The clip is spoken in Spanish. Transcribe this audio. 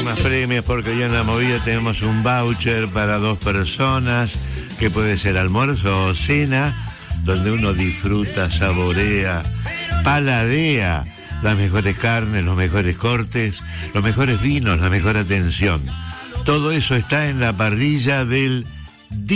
más premios porque hoy en La Movida tenemos un voucher para 2 personas que puede ser almuerzo o cena, donde uno disfruta, saborea, paladea las mejores carnes, los mejores cortes, los mejores vinos, la mejor atención. Todo eso está en la parrilla del